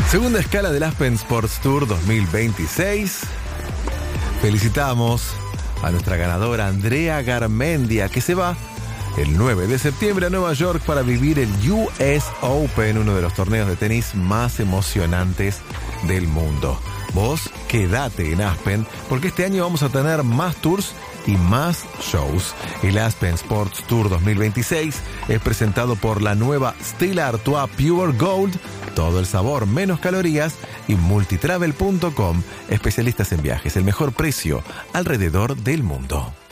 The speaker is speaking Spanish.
Segunda escala del Aspen Sports Tour 2026. Felicitamos a nuestra ganadora Andrea Garmendia, que se va el 9 de septiembre a Nueva York para vivir el US Open, uno de los torneos de tenis más emocionantes del mundo. Vos quédate en Aspen, porque este año vamos a tener más tours y más shows. El Aspen Sports Tour 2026 es presentado por la nueva Stella Artois Pure Gold, todo el sabor, menos calorías, y Multitravel.com, especialistas en viajes, el mejor precio alrededor del mundo.